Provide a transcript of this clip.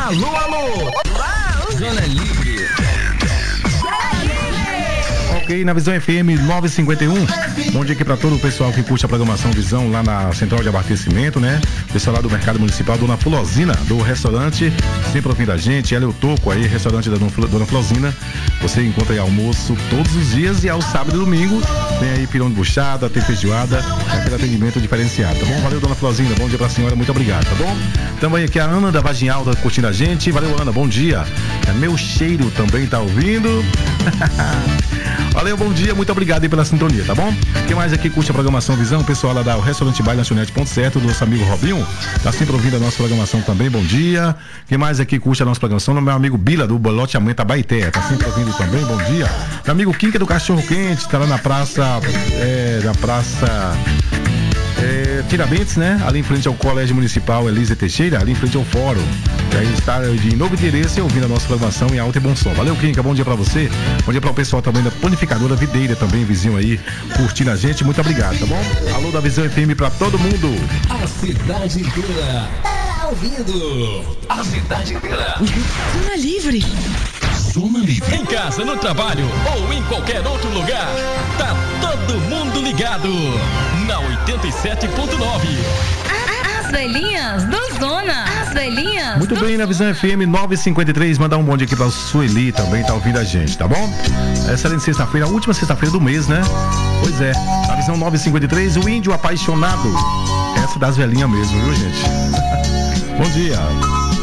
Alô, alô! Zona Livre. Ok, na Visão FM 951. Bom dia aqui para todo o pessoal que curte a programação Visão lá na Central de Abastecimento, né? Pessoal lá do Mercado Municipal, Dona Fulosina, do restaurante, sempre ouvindo a gente. Ela é o Toco aí, restaurante da Dona Fulosina. Você encontra aí almoço todos os dias e ao sábado e domingo tem aí pirão de buchada, tem feijoada, aquele atendimento diferenciado, tá bom? Valeu, Dona Fulosina, bom dia pra senhora, muito obrigado, tá bom? Também aqui a Ana da Vargem Alta curtindo a gente. Valeu, Ana, bom dia. Meu cheiro também tá ouvindo. Valeu, bom dia, muito obrigado aí pela sintonia, tá bom? Quem mais aqui curte a programação Visão? O pessoal lá da Restaurante Baile Lanchonete Ponto Certo, do nosso amigo Robinho, tá sempre ouvindo a nossa programação também, bom dia. Quem mais aqui curte a nossa programação? Meu amigo Bila, do Loteamento Abaeté, tá sempre ouvindo também, bom dia. Meu amigo Quinca do Cachorro Quente, tá lá na praça, Tiradentes, né? Ali em frente ao Colégio Municipal Elisa Teixeira, ali em frente ao Fórum. E aí está de novo interesse ouvindo a nossa programação em alta e bom som. Valeu, Quinca, bom dia pra você. Bom dia para o pessoal também da Panificadora Videira, também vizinho aí, curtindo a gente. Muito obrigado, tá bom? Alô da Visão FM pra todo mundo. A cidade inteira tá ouvindo. A cidade inteira. Zona Livre. Zona Livre. Em casa, no trabalho ou em qualquer outro lugar, tá todo mundo ligado na 87.9. As velhinhas do Zona. As velhinhas. Muito bem, na Visão FM 953, mandar um bom dia aqui pra Sueli também, tá ouvindo a gente, tá bom? Excelente sexta-feira, a última sexta-feira do mês, né? Pois é, na Visão 953, o Índio Apaixonado. Essa das velhinhas mesmo, viu, gente? Bom dia.